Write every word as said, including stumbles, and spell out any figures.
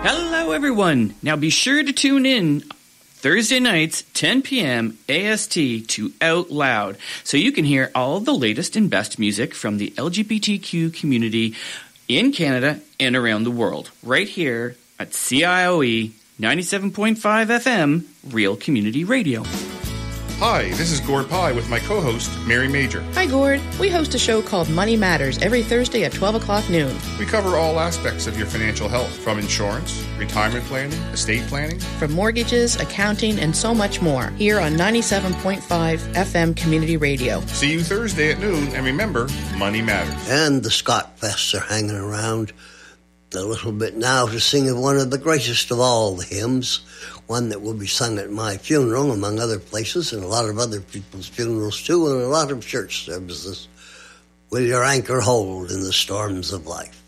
Hello, everyone. Now be sure to tune in Thursday nights, ten p.m. A S T to Out Loud, so you can hear all the latest and best music from the L G B T Q community in Canada and around the world, right here at C I O E ninety-seven point five F M, Real Community Radio. Hi, this is Gord Pye with my co-host, Mary Major. Hi, Gord. We host a show called Money Matters every Thursday at twelve o'clock noon. We cover all aspects of your financial health, from insurance, retirement planning, estate planning, from mortgages, accounting, and so much more, here on ninety-seven point five F M Community Radio. See you Thursday at noon, and remember, money matters. And the Scott Fests are hanging around a little bit now to sing of one of the greatest of all the hymns, one that will be sung at my funeral, among other places, and a lot of other people's funerals too, and a lot of church services. Will your anchor hold in the storms of life?